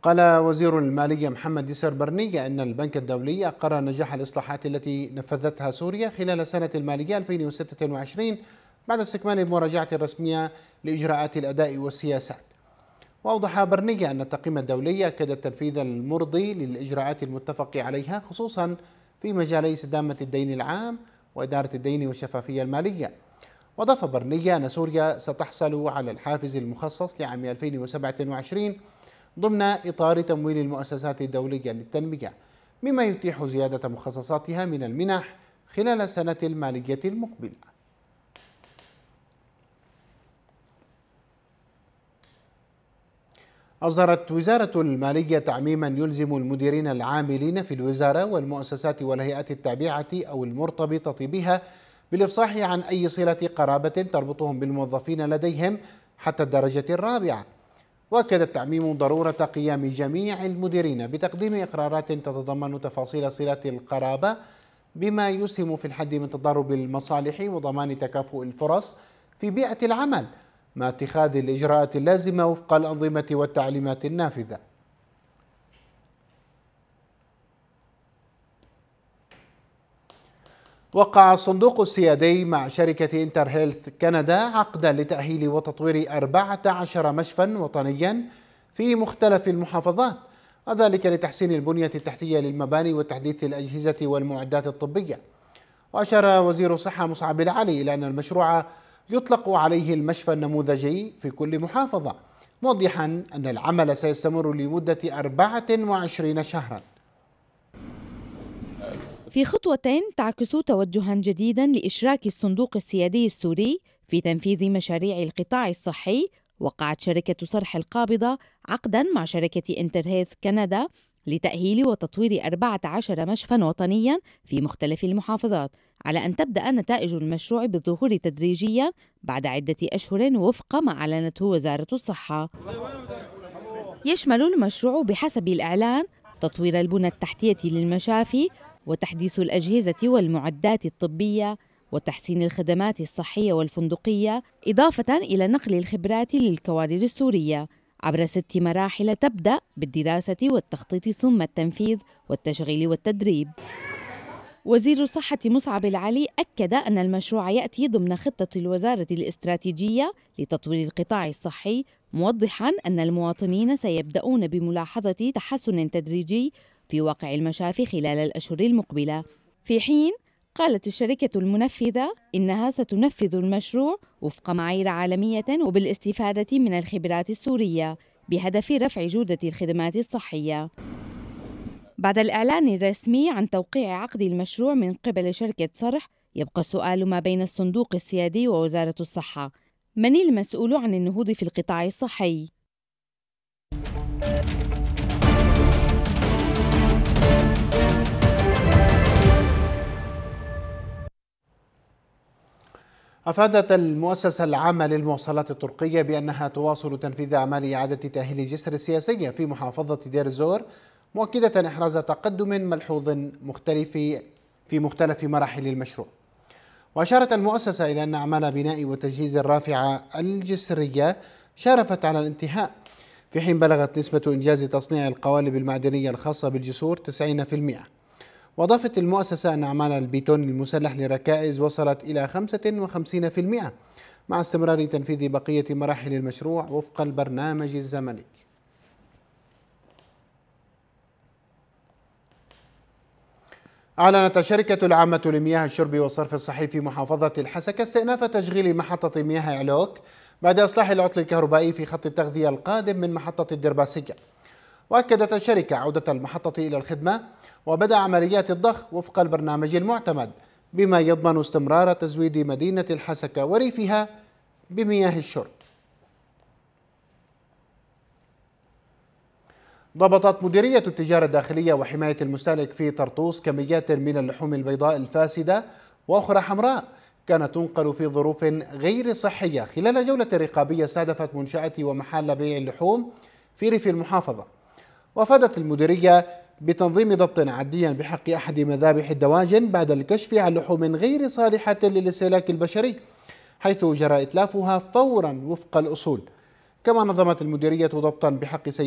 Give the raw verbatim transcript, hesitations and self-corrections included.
قال وزير المالية محمد يسر برنية أن البنك الدولي أقر نجاح الإصلاحات التي نفذتها سوريا خلال سنة المالية ألفين وستة وعشرين بعد استكمال المراجعة الرسمية لإجراءات الأداء والسياسات. وأوضح برنية أن التقييم الدولي أكد التنفيذ المرضي للإجراءات المتفق عليها خصوصا في مجالي استدامة الدين العام وإدارة الدين والشفافية المالية. وأضاف برنية أن سوريا ستحصل على الحافز المخصص لعام ألفين وسبعة وعشرين ضمن إطار تمويل المؤسسات الدولية للتنمية، مما يتيح زيادة مخصصاتها من المنح خلال السنة المالية المقبلة. أصدرت وزارة المالية تعميما يلزم المديرين العاملين في الوزارة والمؤسسات والهيئات التابعة أو المرتبطة بها بالإفصاح عن أي صلة قرابة تربطهم بالموظفين لديهم حتى الدرجة الرابعة. وأكد التعميم ضرورة قيام جميع المديرين بتقديم إقرارات تتضمن تفاصيل صلة القرابة بما يسهم في الحد من تضارب المصالح وضمان تكافؤ الفرص في بيئة العمل مع اتخاذ الإجراءات اللازمة وفق الأنظمة والتعليمات النافذة. وقع الصندوق السيادي مع شركة انتر هيلث كندا عقدا لتأهيل وتطوير أربعة عشر مشفى وطنيا في مختلف المحافظات، وذلك لتحسين البنية التحتية للمباني وتحديث الأجهزة والمعدات الطبية. وأشار وزير الصحة مصعب العلي إلى أن المشروع يطلق عليه المشفى النموذجي في كل محافظة، موضحا أن العمل سيستمر لمدة أربعة وعشرين شهرا. في خطوة تعكس توجها جديدا لإشراك الصندوق السيادي السوري في تنفيذ مشاريع القطاع الصحي، وقعت شركة صرح القابضة عقدا مع شركة انتر هيلث كندا لتأهيل وتطوير أربعة عشر مشفى وطنيا في مختلف المحافظات، على أن تبدأ نتائج المشروع بالظهور تدريجيا بعد عدة أشهر وفق ما أعلنته وزارة الصحة. يشمل المشروع بحسب الإعلان تطوير البنى التحتية للمشافي وتحديث الأجهزة والمعدات الطبية وتحسين الخدمات الصحية والفندقية، إضافة إلى نقل الخبرات للكوادر السورية عبر ست مراحل تبدأ بالدراسة والتخطيط ثم التنفيذ والتشغيل والتدريب. وزير الصحة مصعب العلي أكد أن المشروع يأتي ضمن خطة الوزارة الاستراتيجية لتطوير القطاع الصحي، موضحا أن المواطنين سيبدأون بملاحظة تحسن تدريجي في واقع المشافي خلال الأشهر المقبلة، في حين قالت الشركة المنفذة إنها ستنفذ المشروع وفق معايير عالمية وبالاستفادة من الخبرات السورية بهدف رفع جودة الخدمات الصحية. بعد الإعلان الرسمي عن توقيع عقد المشروع من قبل شركة صرح، يبقى السؤال ما بين الصندوق السيادي ووزارة الصحة: من المسؤول عن النهوض في القطاع الصحي؟ أفادت المؤسسة العامة للمواصلات التركية بأنها تواصل تنفيذ أعمال إعادة تأهيل الجسر السياسي في محافظة دير الزور، مؤكدة إحراز تقدم ملحوظ مختلف في مختلف مراحل المشروع. وأشارت المؤسسة إلى أن أعمال بناء وتجهيز الرافعة الجسرية شارفت على الانتهاء، في حين بلغت نسبة إنجاز تصنيع القوالب المعدنية الخاصة بالجسور تسعين بالمئة. وأضافت المؤسسة أن أعمال البيتون المسلح للركائز وصلت إلى خمسة وخمسين بالمئة، مع استمرار تنفيذ بقية مراحل المشروع وفق البرنامج الزمني. أعلنت الشركة العامة لمياه الشرب والصرف الصحي في محافظة الحسكة استئناف تشغيل محطة مياه علوك بعد إصلاح العطل الكهربائي في خط التغذية القادم من محطة الدرباسية. وأكدت الشركة عودة المحطة إلى الخدمة وبدأ عمليات الضخ وفق البرنامج المعتمد، بما يضمن استمرار تزويد مدينة الحسكة وريفها بمياه الشرب. ضبطت مديرية التجارة الداخلية وحماية المستهلك في طرطوس كميات من اللحوم البيضاء الفاسدة وأخرى حمراء كانت تنقل في ظروف غير صحية خلال جولة رقابية استهدفت منشأة ومحل بيع اللحوم في ريف المحافظة. وأفادت المديرية بتنظيم ضبط عديا بحق أحد مذابح الدواجن بعد الكشف عن لحوم غير صالحة للاستهلاك البشري، حيث جرى إتلافها فورا وفق الأصول. كما نظمت المديرية ضبطا بحق